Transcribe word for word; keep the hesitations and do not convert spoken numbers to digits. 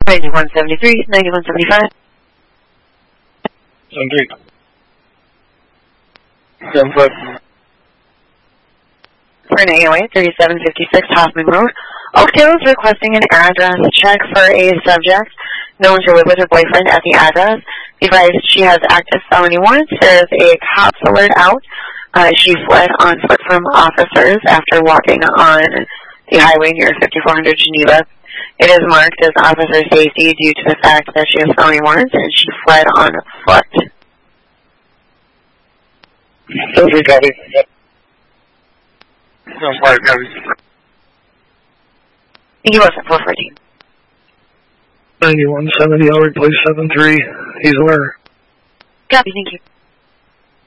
ninety-one seventy-three, ninety-one seventy-five. seventy-three. seventy-five. For an A O A, thirty-seven fifty-six Hoffman Road. Oakdale is requesting an address check for a subject known to live with her boyfriend at the address. Advised she has active felony warrants. There is a cops alert out. Uh, she fled on foot from officers after walking on the highway near fifty-four hundred Geneva. It is marked as officer safety due to the fact that she has felony warrants and she fled on foot. seventy-three, copy. No, five, copy. He was at four fourteen. ninety-one seventy, I'll replace seven three. He's aware. Copy, thank you.